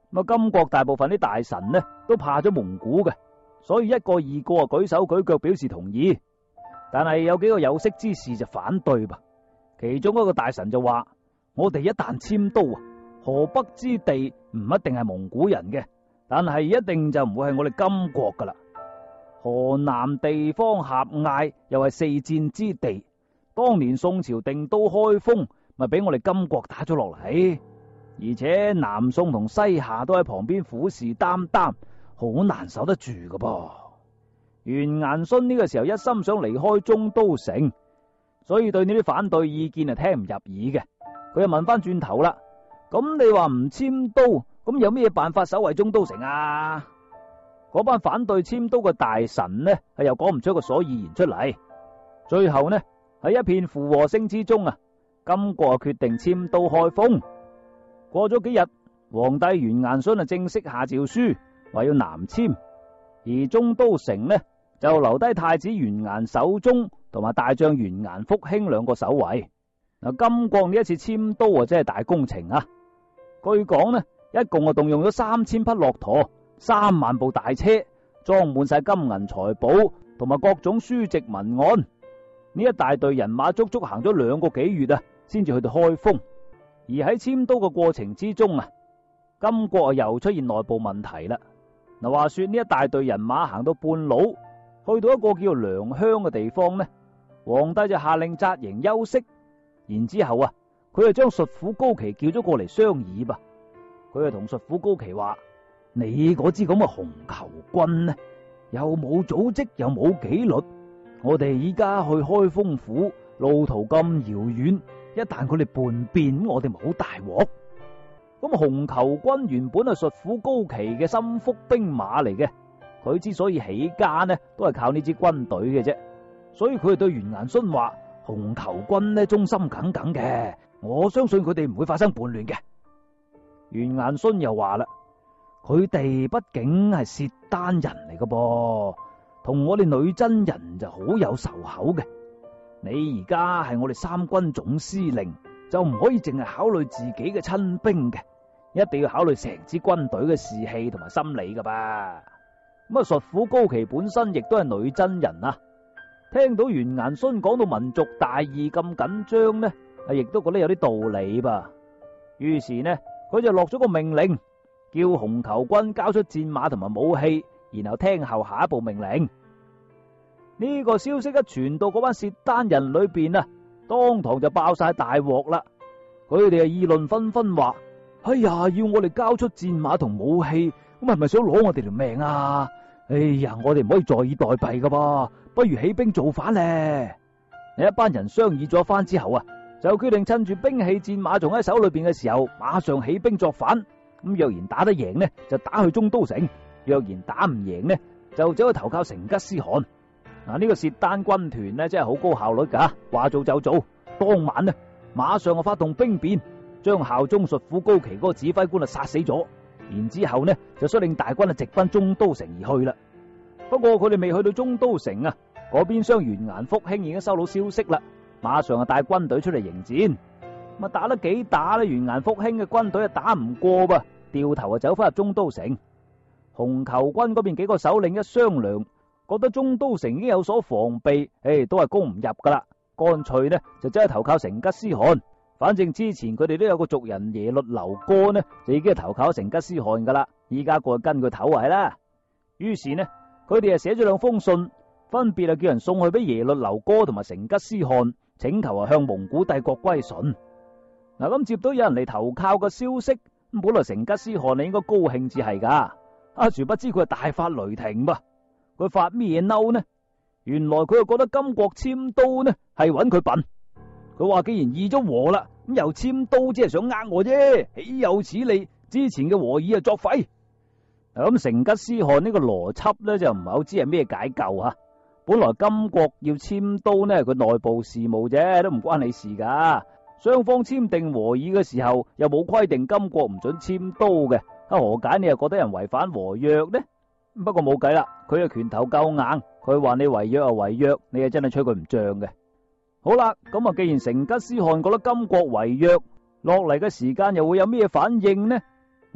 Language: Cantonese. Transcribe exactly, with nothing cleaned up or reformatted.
咁啊，金國大部分啲大臣呢都怕咗蒙古嘅，所以一個二個啊舉手舉腳表示同意。但係有幾個有識之士就反對吧。其中一個大臣就話：我哋一旦遷都啊，河北之地唔一定係蒙古人嘅，但係一定就唔會係我哋金國噶啦。河南地方狹隘，又係四戰之地，當年宋朝定都開封，咪俾我哋金國打咗落嚟。而且南宋同西夏都喺旁邊虎視眈眈，好難守得住噶噃。完顏孫呢個時候一心想離開中都城，所以對呢啲反對意見係聽唔入耳嘅。佢就問翻轉頭啦：咁你話唔遷都，咁有咩辦法守衛中都城啊？嗰班反對遷都嘅大臣呢，係又講唔出個所以然出嚟。最後呢，喺一片附和聲之中啊，金國決定遷都開封。過咗幾日，皇帝完顏孫啊正式下詔書，話要南遷，而中都城呢就留低太子完顏守忠同埋大將完顏復興兩個守衛。嗱，金國呢一次遷都啊，真係大工程啊！據講呢，一共啊動用咗三千匹駱駝、三萬部大車，裝滿晒金銀財寶同埋各種書籍文案。呢一大隊人馬足足行咗兩個幾月啊，先至去到開封。而喺遷都嘅過程之中啊，金國啊又出現內部問題啦。嗱，話說呢一大隊人馬行到半路，去到一個叫良鄉嘅地方呢，皇帝就下令紮營休息。然之後啊，佢就將術婦高琪叫咗過嚟商議吧。佢就同術婦高琪話：你嗰支咁嘅紅球軍呢，又冇組織又冇紀律，我哋依家去開封府，路途咁遙遠，一旦佢哋叛變，我哋咪好大鑊。咁紅球軍原本係術婦高琪嘅心腹兵馬嚟嘅，佢之所以起家呢，都係靠呢支軍隊嘅啫。所以佢就對完顏孫話：紅球軍呢忠心耿耿嘅，我相信佢哋唔會發生叛亂嘅。完顏孫又話啦：佢哋畢竟係契丹人嚟嘅噃，同我哋女真人就好有仇口嘅。你而家係我哋三軍總司令，就唔可以淨係考慮自己嘅親兵嘅，一定要考慮成支軍隊嘅士氣同埋心理噶吧。咁啊，術婦高琪本身亦都係女真人啊，聽到完顏孫講到民族大義咁緊張呢，啊，亦都覺得有啲道理吧。於是呢，佢就落咗個命令，叫紅球軍交出戰馬同埋武器，然後聽候下一步命令。呢個消息一傳到嗰班契丹人裏邊啊，當堂就爆晒大鑊啦！佢哋啊議論紛紛話：哎呀，要我哋交出戰馬同武器，咁係咪想攞我哋條命啊？哎呀，我哋唔可以坐以待斃噶噃，不如起兵造反咧！一班人商議咗一番之後啊，就決定趁住兵器戰馬仲喺手裏邊嘅時候，馬上起兵作反。咁若然打得贏呢，就打去中都城；若然打唔贏呢，就走去投靠成吉思汗。嗱，呢個契丹軍團呢，真係好高效率噶，話做就做。當晚呢，馬上啊發動兵變，將效忠術婦高琪嗰個指揮官啊殺死咗。然之後呢，就率領大軍啊直奔中都城而去啦。不過佢哋未去到中都城啊，嗰邊廂完顏復興已經收到消息啦，馬上啊帶軍隊出嚟迎戰。咁啊打得幾打呢？完顏復興嘅軍隊啊打唔過噃，掉頭啊走翻入中都城。紅球軍嗰邊幾個首領一商量，覺得中都城已經有所防備，誒，都係攻唔入噶啦，乾脆呢就真係投靠成吉思汗。反正之前佢哋都有個族人耶律劉哥呢，就已經係投靠成吉思汗噶啦，依家過去跟佢頭係啦。於是呢，佢哋啊寫咗兩封信，分別啊叫人送去俾耶律劉哥同埋成吉思汗，請求啊向蒙古帝國歸順。嗱，咁接到有人嚟投靠嘅消息，咁本來成吉思汗你應該高興至係噶，啊，殊不知佢係大發雷霆噃。佢發咩嬲呢？原來佢又覺得金國遷都呢係揾佢笨。佢話既然議咗和啦，咁又遷都只係想呃我啫，豈有此理！之前嘅和議啊作廢。咁成吉思汗呢個邏輯呢就唔係好知係咩解救吓。本來金國要遷都呢係佢內部事務啫，都唔關你事噶。雙方簽訂和議嘅時候又冇規定金國唔准遷都嘅，啊何解你又覺得人違反和約呢？不過冇計啦，佢嘅拳頭夠硬，佢話你違約啊違約，你係真係吹佢唔脹嘅。好啦，咁啊，既然成吉思汗覺得金國違約，落嚟嘅時間又會有咩反應呢？